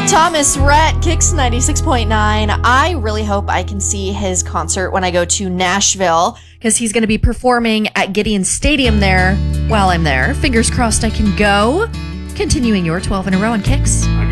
Thomas Rhett, Kicks 96.9. I really hope I can see his concert when I go to Nashville, because he's going to be performing at Gideon Stadium there while I'm there. Fingers crossed I can go. Continuing your 12 in a row on Kicks.